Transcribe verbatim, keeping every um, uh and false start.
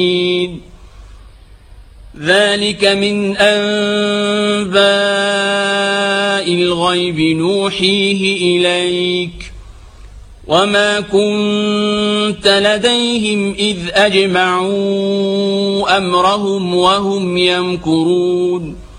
ذلك من أنباء الغيب نوحيه إليك وما كنت لديهم إذ أجمعوا أمرهم وهم يمكرون